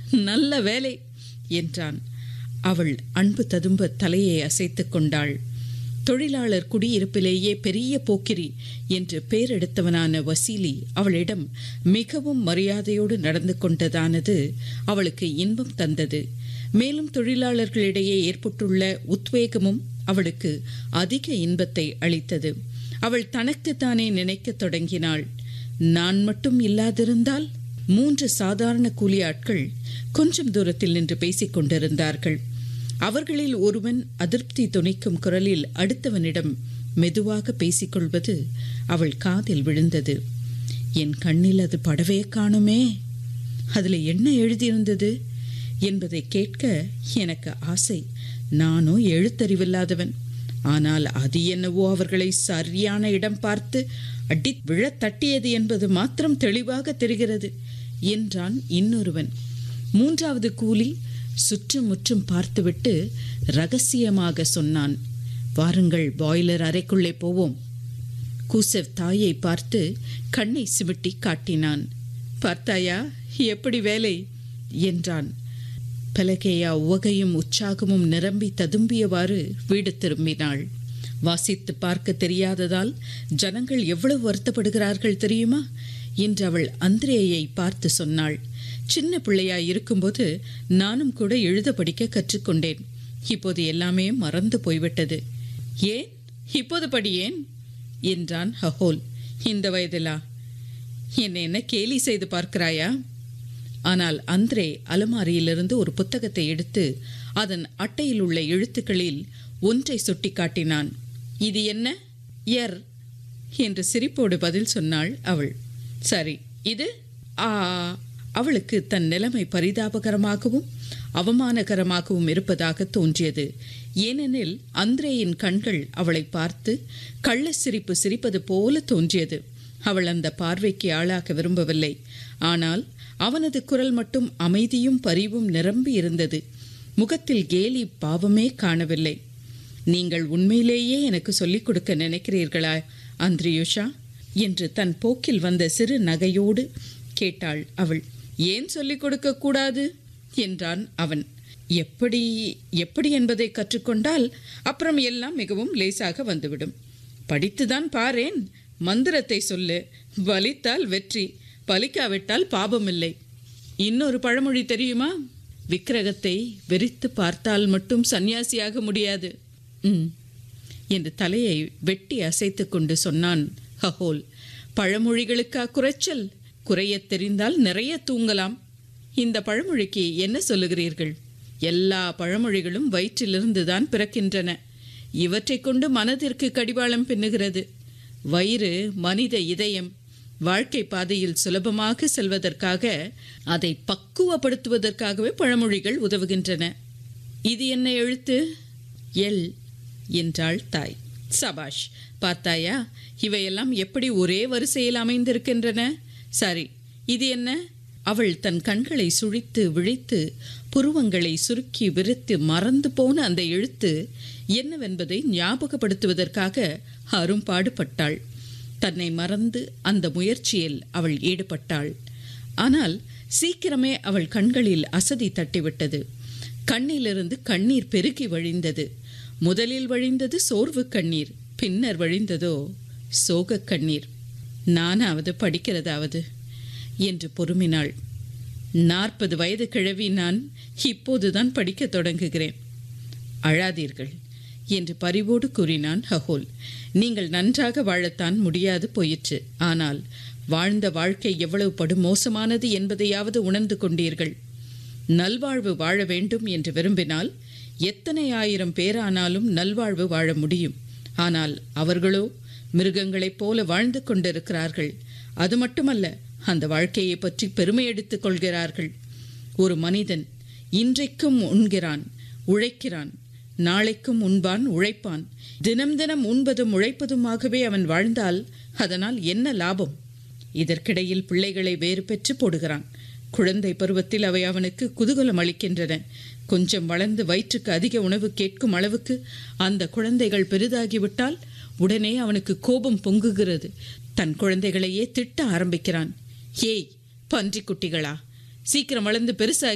நல்ல வேலை என்றான். அவள் அன்பு ததும்ப தலையை அசைத்து கொண்டாள். தொழிலாளர் குடியிருப்பிலேயே பெரிய போக்கிரி என்று பெயரெடுத்தவனான வசீலி அவளிடம் மிகவும் மரியாதையோடு நடந்து கொண்டதானது அவளுக்கு இன்பம் தந்தது. மேலும் தொழிலாளர்களிடையே ஏற்பட்டுள்ள உத்வேகமும் அவளுக்கு அதிக இன்பத்தை அளித்தது. அவள் தனக்குத்தானே நினைக்க தொடங்கினாள், நான் மட்டும் இல்லாதிருந்தால். 3 சாதாரண கூலி ஆட்கள் கொஞ்சம் தூரத்தில் நின்று பேசிக் கொண்டிருந்தார்கள். அவர்களில் ஒருவன் அதிருப்தி துணிக்கும் குரலில் அடுத்தவனிடம் மெதுவாக பேசிக்கொள்வது அவள் காதில் விழுந்தது. என் கண்ணில் அது படவே காணுமே, அதில் என்ன எழுதியிருந்தது என்பதை கேட்க எனக்கு ஆசை. நானோ எழுத்தறிவில்லாதவன். ஆனால் அது என்னவோ அவர்களை சரியான இடம் பார்த்து அடி விழ தட்டியது என்பது மாத்திரம் தெளிவாக தெரிகிறது என்றான் இன்னொருவன். 3வது கூலி சுற்றும் முற்றும் பார்த்துவிட்டு ரகசியமாக சொன்னான், வாருங்கள், பாய்லர் அறைக்குள்ளே போவோம். கூசவ் தாயை பார்த்து கண்ணை சிமிட்டி காட்டினான். பார்த்தாயா எப்படி வேலை என்றான். பலகேயா உவகையும் உற்சாகமும் நிரம்பி ததும்பியவாறு வீடு திரும்பினாள். வாசித்து பார்க்க தெரியாததால் ஜனங்கள் எவ்வளவு வருத்தப்படுகிறார்கள் தெரியுமா என்று அவள் அந்திரேயை பார்த்து சொன்னாள். சின்ன பிள்ளையாய் இருக்கும்போது நானும் கூட எழுத படிக்க கற்றுக்கொண்டேன். இப்போது எல்லாமே மறந்து போய்விட்டது. ஏன் இப்போது படியேன் என்றான் ஹஹோல். இந்த வயதிலா? என்ன கேலி செய்து பார்க்கிறாயா? ஆனால் அந்திரே அலமாரியிலிருந்து ஒரு புத்தகத்தை எடுத்து அதன் அட்டையில் உள்ள எழுத்துக்களில் ஒன்றை சுட்டி காட்டினான். இது என்ன? எர் என்று சிரிப்போடு பதில் சொன்னாள் அவள். சரி, இது ஆ. அவளுக்கு தன் நிலைமை பரிதாபகரமாகவும் அவமானகரமாகவும் இருப்பதாக தோன்றியது. ஏனெனில் அந்திரேயின் கண்கள் அவளை பார்த்து கள்ள சிரிப்பு சிரிப்பது போல தோன்றியது. அவள் அந்த பார்வைக்கு ஆளாக விரும்பவில்லை. ஆனால் அவனது குரல் மட்டும் அமைதியும் பரிவும் நிரம்பி இருந்தது. முகத்தில் கேலி பாவமே காணவில்லை. நீங்கள் உண்மையிலேயே எனக்கு சொல்லிக் கொடுக்க நினைக்கிறீர்களா அந்திரியுஷா என்று தன் போக்கில் வந்த சிறு நகையோடு கேட்டாள் அவள். ஏன் சொல்லிக் கொடுக்க கூடாது என்றான் அவன். எப்படி எப்படி என்பதை கற்றுக்கொண்டால் அப்புறம் எல்லாம் மிகவும் லேசாக வந்துவிடும். படித்துதான் பாரேன். மந்திரத்தை சொல்லு, பலித்தால் வெற்றி, பலிக்காவிட்டால் பாபமில்லை. இன்னொரு பழமொழி தெரியுமா? விக்கிரகத்தை வெறித்து பார்த்தால் மட்டும் சன்னியாசியாக முடியாது என்று தலையை வெட்டி அசைத்து கொண்டு சொன்னான் ஹஹோல். பழமொழிகளுக்கா குறைச்சல்? குறையத் தெரிந்தால் நிறைய தூங்கலாம். இந்த பழமொழிக்கு என்ன சொல்லுகிறீர்கள்? எல்லா பழமொழிகளும் வயிற்றிலிருந்து தான் பிறக்கின்றன. இவற்றை கொண்டு மனதிற்கு கடிவாளம் பின்னுகிறது. வயிறு மனித இதயம். வாழ்க்கை பாதையில் சுலபமாக செல்வதற்காக, அதை பக்குவப்படுத்துவதற்காகவே பழமொழிகள் உதவுகின்றன. இது என்ன எழுத்து? எல் என்றாள் தாய். சபாஷ், பார்த்தாயா, இவையெல்லாம் எப்படி ஒரே வரிசையில் அமைந்திருக்கின்றன. சரி, இது என்ன? அவள் தன் கண்களை சுழித்து விழித்து புருவங்களை சுருக்கி விரித்து மறந்து போன அந்த எழுத்து என்னவென்பதை ஞாபகப்படுத்துவதற்காக அரும்பாடுபட்டாள். தன்னை மறந்து அந்த முயற்சியில் அவள் ஈடுபட்டாள். ஆனால் சீக்கிரமே அவள் கண்களில் அசதி தட்டிவிட்டது. கண்ணிலிருந்து கண்ணீர் பெருகி வழிந்தது. முதலில் வழிந்தது சோர்வு கண்ணீர், பின்னர் வழிந்ததோ சோக கண்ணீர். நானாவது படிக்கிறதாவது என்று பொறுமினாள். 40 வயது கிழவி நான், இப்போதுதான் படிக்க தொடங்குகிறேன். அழாதீர்கள் என்று பரிவோடு கூறினான் ஹஹோல். நீங்கள் நன்றாக வாழத்தான் முடியாது போயிற்று. ஆனால் வாழ்ந்த வாழ்க்கை எவ்வளவு படுமோசமானது என்பதையாவது உணர்ந்து கொண்டீர்கள். நல்வாழ்வு வாழ வேண்டும் என்று விரும்பினால் எத்தனை ஆயிரம் பேரானாலும் நல்வாழ்வு வாழ முடியும். ஆனால் அவர்களோ மிருகங்களைப் போல வாழ்ந்து கொண்டிருக்கிறார்கள். அது மட்டுமல்ல, அந்த வாழ்க்கையை பற்றி பெருமை எடுத்துக் கொள்கிறார்கள். ஒரு மனிதன் இன்றைக்கும் உண்கிறான், உழைக்கிறான், நாளைக்கும் உண்பான், உழைப்பான். தினம் தினம் உண்பதும் உழைப்பதுமாகவே அவன் வாழ்ந்தால் அதனால் என்ன லாபம்? இதற்கிடையில் பிள்ளைகளை வேறு பெற்று போடுகிறான். குழந்தை பருவத்தில் அவை அவனுக்கு குதூகலம் அளிக்கின்றன. கொஞ்சம் வளர்ந்து வயிற்றுக்கு அதிக உணவு கேட்கும் அளவுக்கு அந்த குழந்தைகள் பெரிதாகிவிட்டால் உடனே அவனுக்கு கோபம் பொங்குகிறது. தன் குழந்தைகளையே திட்ட ஆரம்பிக்கிறான். ஏய் பன்றி குட்டிகளா, சீக்கிரம் வளர்ந்து பெருசாக